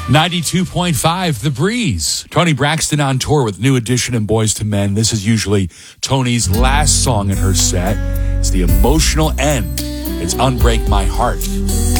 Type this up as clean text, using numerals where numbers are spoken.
92.5 The Breeze. Toni Braxton on tour with New Edition and Boyz II Men. This is usually Toni's last song in her set. It's the emotional end. It's Unbreak My Heart.